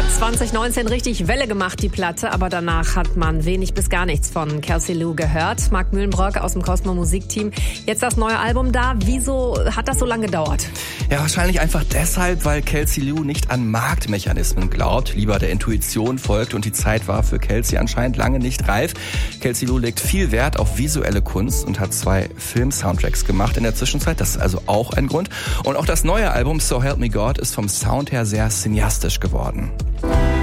hat 2019 richtig Welle gemacht, die Platte, aber danach hat man wenig bis gar nichts von Kelsey Lu gehört. Marc Mühlenbrock aus dem Cosmo Musikteam. Jetzt das neue Album da. Wieso hat das so lange gedauert? Ja, wahrscheinlich einfach deshalb, weil Kelsey Lu nicht an Marktmechanismen glaubt, lieber der Intuition folgt und die Zeit war für Kelsey anscheinend lange nicht reif. Kelsey Lu legt viel Wert auf visuelle Kunst und hat 2 Film-Soundtracks gemacht in der Zwischenzeit. Das ist also auch ein Grund. Und auch das neue Album So Help Me God ist vom Sound her sehr cineastisch geworden.